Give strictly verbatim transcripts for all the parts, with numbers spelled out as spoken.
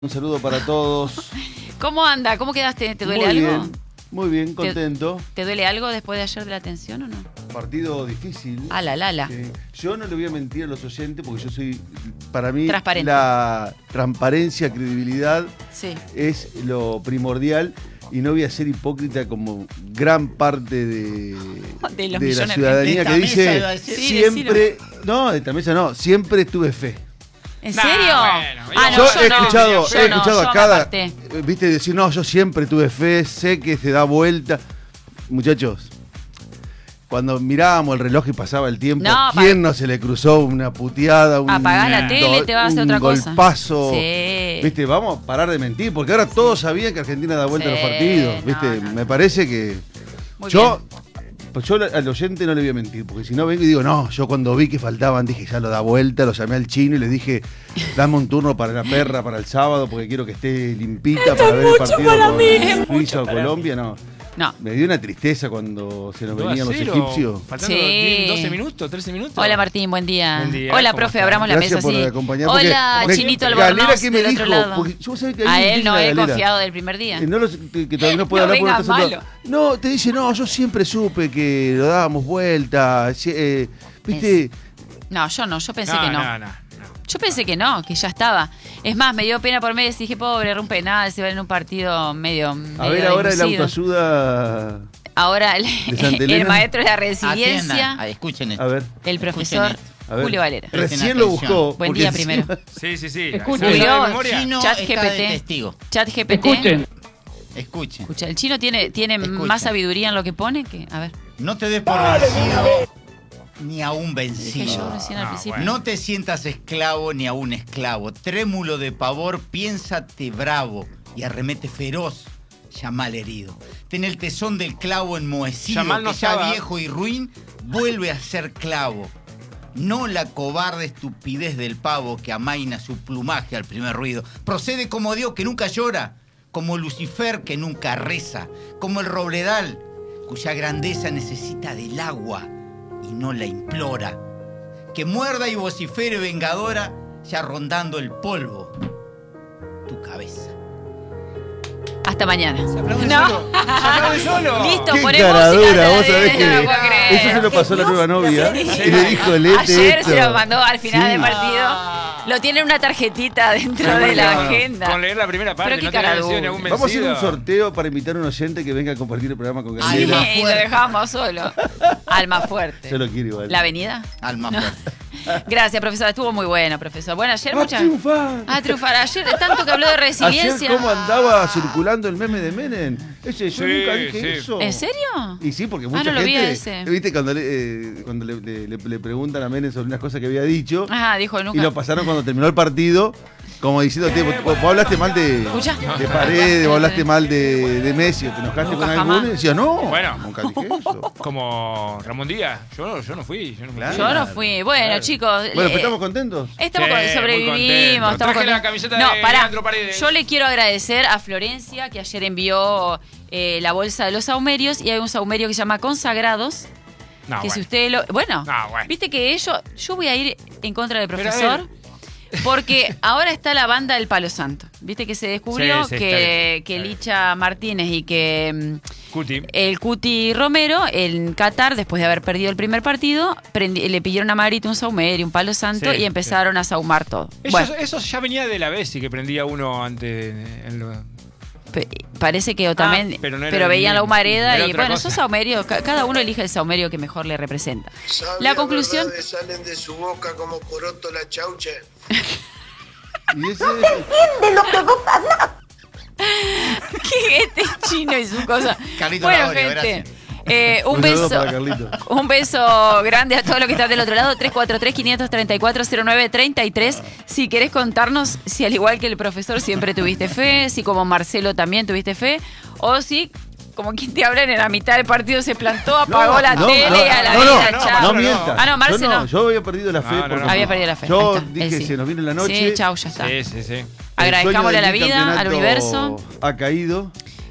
Un saludo para todos. ¿Cómo anda? ¿Cómo quedaste? ¿Te duele muy algo? Bien, muy bien, contento. ¿Te, ¿Te duele algo después de ayer de la tensión o no? Partido difícil. Ah, la, la, la. Sí. Yo no le voy a mentir a los oyentes porque yo soy, para mí, transparente. La transparencia, credibilidad sí. es lo primordial. Y no voy a ser hipócrita como gran parte de, de, los de la ciudadanía que dice sí, siempre, no, de esta mesa no, siempre tuve fe. ¿En serio? Nah, bueno, ah, yo, no, yo he no. escuchado, yo he no, escuchado yo a cada, aparté. viste, decir, no, yo siempre tuve fe, sé que se da vuelta. Muchachos, cuando mirábamos el reloj y pasaba el tiempo, No, ¿quién no se le cruzó una puteada, un, apagás la tele y te vas a hacer un otra cosa. golpazo? Sí. Viste, vamos a parar de mentir, porque ahora todos sabían que Argentina da vuelta Sí, a los partidos. Viste, no, no. me parece que Muy yo... bien. Pues yo al oyente no le voy a mentir, porque si no vengo y digo, no, yo cuando vi que faltaban, dije, ya lo da vuelta, lo llamé al chino y le dije, dame un turno para la perra para el sábado, porque quiero que esté limpita para ver el partido con Suiza o Colombia, no. No. Me dio una tristeza cuando se nos dos a venían los cero, egipcios. Faltando Sí. doce minutos, trece minutos. Hola Martín, buen día. Buen día, Hola ¿cómo profe, están? abramos la Gracias mesa por así. acompañarme, porque Hola me- Chinito Galera, Albornoz ¿qué me del dijo? otro lado. Porque yo sé que hay A un él no indígena he Galera. confiado del primer día. Eh, No lo- que, que todavía no puede No hablar venga porque está malo. sentado. No, te dice, no, yo siempre supe que lo dábamos vuelta. si- eh, ¿Viste? No, yo no, yo pensé no, que no. no, no, no. Yo pensé que no, que ya estaba. Es más, me dio pena por medio y dije, pobre, rompe nada, se va en un partido medio. A medio ver, ahora el inducido. autoayuda. Ahora el, Santa Elena. el maestro de la resiliencia, Atiendan, ah, escuchen esto. A ver. el profesor Escuchen A ver. Julio Valera. Presten Recién lo atención. buscó. Buen porque día encima- primero. Sí, sí, sí. Escuchen. ¿Se lo sabe de Julio, memoria? Chino Chat está G P T. de testigo. Chat G P T. Escuchen. Escuchen. Escucha, el chino tiene, tiene Escuchen. más sabiduría en lo que pone que. A ver, No te des por vencido ni aún dije vencido. yo recién al Ah, principio. bueno. No te sientas esclavo ni aún esclavo. Trémulo de pavor, piénsate bravo y arremete feroz. Llama al herido. Ten el tesón del clavo enmohecido, Yamal no que ya estaba. viejo y ruin vuelve a ser clavo. No la cobarde estupidez del pavo que amaina su plumaje al primer ruido. Procede como Dios que nunca llora, como Lucifer que nunca reza, como el robledal cuya grandeza necesita del agua y no la implora. Que muerda y vocifere vengadora, ya rondando el polvo tu cabeza. Hasta mañana. aplaude No. solo. Se aplaude solo. Listo, Qué ponemos caradura, música vos de- sabés que no lo puedo creer. eso se lo pasó a la nueva novia Sí. y le dijo, léete Ayer esto. se lo mandó al final Sí. del partido. Lo tiene en una tarjetita dentro de la no, no. agenda. Con leer la primera parte, Pero qué no tiene caradura. vencido ni algún Vamos a hacer un vencido. sorteo para invitar a un oyente que venga a compartir el programa con Ay, Galera. más Sí, lo fuerte. dejamos solo. Alma fuerte. Yo lo quiero igual. ¿La avenida? Alma No. fuerte. Gracias, profesor. Estuvo muy bueno, profesor. Bueno, ayer ¡A muchas. triunfar! Ah, triunfar. Ayer tanto que habló de resiliencia. Ayer cómo andaba circulando el meme de Menem. Ese, yo Sí, nunca dije sí. eso. ¿En serio? Y sí, porque Ah, mucha no lo vi a gente, ese. viste, cuando, le, eh, cuando le, le- le- le preguntan a Menem sobre unas cosas que había dicho, Ajá, dijo y nunca. lo pasaron cuando terminó el partido, como diciendo, "Te- vos, vos hablaste mal de, Escuchá. de Paredes, vos hablaste mal de, de Messi, o te enojaste Nunca con jamás. alguno", y decía, no, Bueno. nunca dije eso. Como Ramón Díaz. Yo no, yo no fui. Yo no fui. Claro. Yo no fui. Bueno, Claro. chicos. Bueno, eh, pero estamos contentos. Estamos Sí, con- muy sobrevivimos, contento. estamos Traje con- la camiseta no, de pará. Leandro Paredes. Yo le quiero agradecer a Florencia que ayer envió eh, la bolsa de los saumerios y hay un saumerio que se llama Consagrados. No, que bueno. si usted lo. Bueno, No, bueno. viste que ellos. Yo voy a ir en contra del Pero a profesor. Porque ahora está la banda del Palo Santo. Viste que se descubrió Sí, sí, está que, bien, que está bien. Licha Martínez y que mm, Cuti. el Cuti Romero en Qatar, después de haber perdido el primer partido, prendi- le pidieron a Marito un saumerio, un Palo Santo Sí, y empezaron a saumar todo. Eso, Bueno, eso ya venía de la Bessi que prendía uno antes. En lo- pe- parece que también, Ah, pero pero, no era el veían la mismo, humareda era y otra bueno, cosa. esos saumerios, ca- cada uno elige el saumerio que mejor le representa. La conclusión, Verdades salen de su boca como poroto la chaucha. Y ese, que este chino y su cosa. Carlito Bueno, Lagorio, gente. gracias. eh, un Un saludo beso. para Carlito. Un beso grande a todos los que están del otro lado. tres cuatro tres, cinco tres cuatro, cero nueve tres tres. Si querés contarnos si al igual que el profesor siempre tuviste fe, si como Marcelo también tuviste fe, o si como quien te habla en la mitad del partido se plantó, apagó la no, tele no, y a la no, vida, no, chao. no mientas. Ah, no, Marce yo no, no. yo había perdido la fe. No, no, porque no. Había perdido la fe. Yo Ahí está. dije, Él sí. se nos viene la noche. Sí, chau, ya está. Sí, sí, sí. El Agradezcámosle sueño a la del vida, al bicampeonato universo. Ha caído.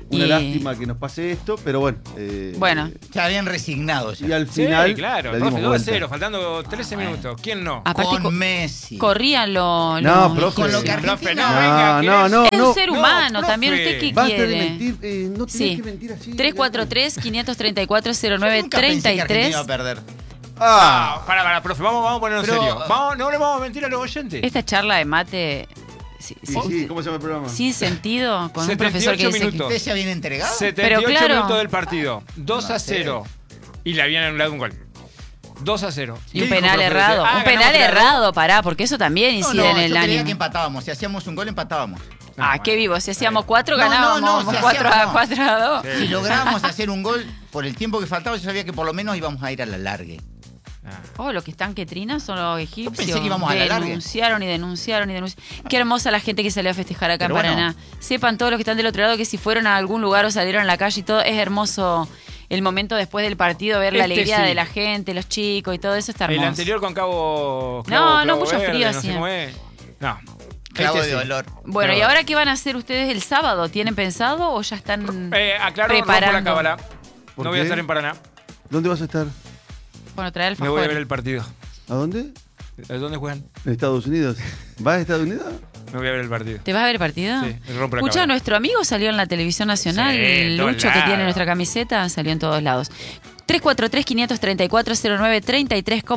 Una Y- lástima que nos pase esto, pero bueno. eh, Bueno. Se habían resignado ya. Y al Sí, final. claro, le profe, dimos dos a vuelta. cero, faltando trece minutos. ¿Quién no? Aparte, Con co- Messi. corrían los... No, los- profe. Con lo que Profe, Argentina... no, No, venga, no, ¿querés? no, Es un no. ser no, humano, profe. también usted qué Basta de quiere. mentir, eh, no tenés Sí. que mentir así. tres cuatro tres, quinientos treinta y cuatro, cero nueve Nunca pensé treinta que y Argentina tres. iba a perder. Ah, Ah, para, para, profe, vamos, vamos a ponernos Pero- serio. Vamos, no le vamos a mentir a los oyentes. Esta charla de mate sí, sí, sí, sí, ¿cómo se llama el programa? sin sentido, con un setenta y profesor que ocho dice que- minutos. ¿Ustedes se habían entregado? setenta y ocho Pero claro. minutos del partido. dos No a sé. cero. Y le habían anulado un gol. dos a cero. Y un ¿Qué dijo, penal profe? errado. Ah, un penal ganamos tres a dos. errado, pará, porque eso también No, incide no, en el yo creía ánimo. que empatábamos. Si hacíamos un gol, empatábamos. Ah, No, qué bueno. vivo. Si hacíamos cuatro, No, no, ganábamos no, si cuatro a hacíamos- cuatro a dos. Sí. Si lográbamos hacer un gol, por el tiempo que faltaba, yo sabía que por lo menos íbamos a ir a la largue. Ah. Oh, los que están que trinan son los egipcios. pensé que íbamos a la larga. Denunciaron y denunciaron y denunciaron. Qué hermosa la gente que salió a festejar acá Pero en bueno. Paraná. Sepan todos los que están del otro lado que si fueron a algún lugar o salieron a la calle y todo, es hermoso el momento después del partido, ver la Este alegría sí. de la gente, los chicos y todo eso está hermoso. El anterior con Cabo. No, Clavo- no, Clavo mucho Verde, frío no sé hacía. cómo es. No. Clavo Este de sí. dolor. Bueno, Pero- ¿y ahora qué van a hacer ustedes el sábado? ¿Tienen pensado o ya están Eh, aclaro, rompo preparando? la cábala. ¿Por No voy a qué? estar en Paraná. ¿Dónde vas a estar? Bueno, traer el Me voy a ver alfajor. el partido. ¿A dónde? ¿A ¿Dónde juegan? ¿En Estados Unidos? ¿Vas a Estados Unidos? Me voy a ver el partido. ¿Te vas a ver el partido? Sí, el rompo la Escucha, cábala. nuestro amigo salió en la televisión nacional, Sí, en todos Lucho, que lados. tiene nuestra camiseta, salió en todos lados. tres cuatro tres, quinientos treinta y cuatro, cero nueve treinta y tres.